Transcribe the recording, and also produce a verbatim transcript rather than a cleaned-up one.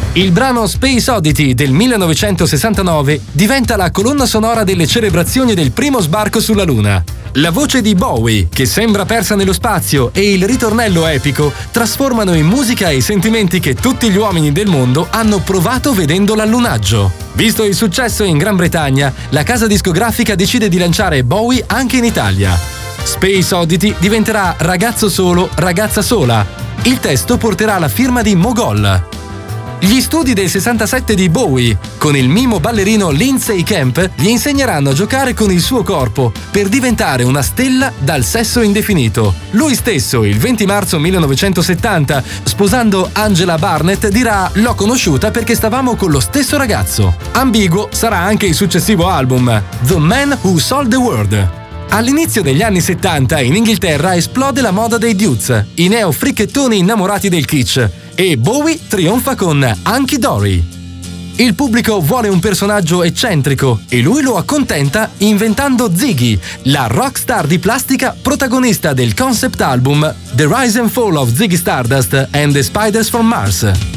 Il brano Space Oddity del millenovecentosessantanove diventa la colonna sonora delle celebrazioni del primo sbarco sulla Luna. La voce di Bowie, che sembra persa nello spazio, e il ritornello epico trasformano in musica i sentimenti che tutti gli uomini del mondo hanno provato vedendo l'allunaggio. Visto il successo in Gran Bretagna, la casa discografica decide di lanciare Bowie anche in Italia. Space Oddity diventerà Ragazzo solo, ragazza sola. Il testo porterà la firma di Mogol. Gli studi del sessantasette di Bowie, con il mimo ballerino Lindsay Kemp, gli insegneranno a giocare con il suo corpo per diventare una stella dal sesso indefinito. Lui stesso, il venti marzo millenovecentosettanta, sposando Angela Barnett, dirà: "L'ho conosciuta perché stavamo con lo stesso ragazzo". Ambiguo sarà anche il successivo album, The Man Who Sold the World. All'inizio degli anni settanta in Inghilterra esplode la moda dei dudes, i neo-fricchettoni innamorati del kitsch, e Bowie trionfa con Hunky Dory. Il pubblico vuole un personaggio eccentrico e lui lo accontenta inventando Ziggy, la rockstar di plastica protagonista del concept album The Rise and Fall of Ziggy Stardust and the Spiders from Mars.